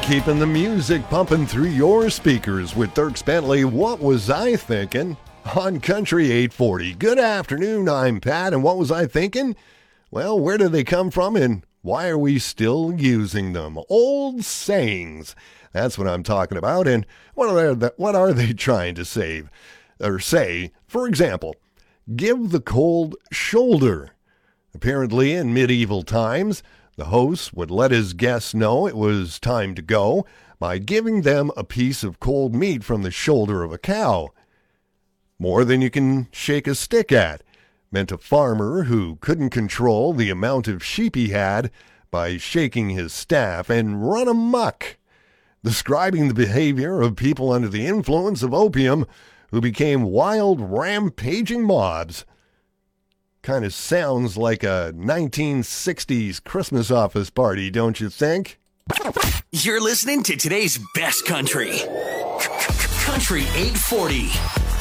keeping the music pumping through your speakers with Dirk Bentley. What was I thinking? On Country 840. Good afternoon, I'm Pat, and what was I thinking? Well, where do they come from and why are we still using them? Old sayings. That's what I'm talking about, and what are they trying to say? For example, give the cold shoulder. Apparently, in medieval times, the host would let his guests know it was time to go by giving them a piece of cold meat from the shoulder of a cow. More than you can shake a stick at, meant a farmer who couldn't control the amount of sheep he had by shaking his staff and run amok, describing the behavior of people under the influence of opium who became wild, rampaging mobs. Kind of sounds like a 1960s Christmas office party, don't you think? You're listening to today's best country. Country 840.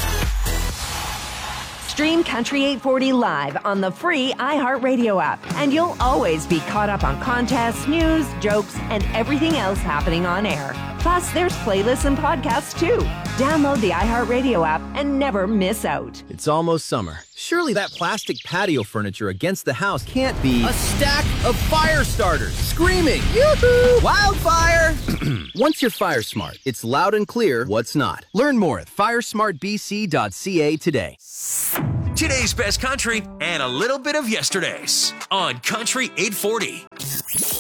Stream Country 840 live on the free iHeartRadio app, and you'll always be caught up on contests, news, jokes, and everything else happening on air. Plus, there's playlists and podcasts, too. Download the iHeartRadio app and never miss out. It's almost summer. Surely that plastic patio furniture against the house can't be a stack of fire starters screaming, yoo-hoo, wildfire! Once you're fire smart, it's loud and clear what's not. Learn more at firesmartbc.ca today. Today's best country and a little bit of yesterday's on Country 840.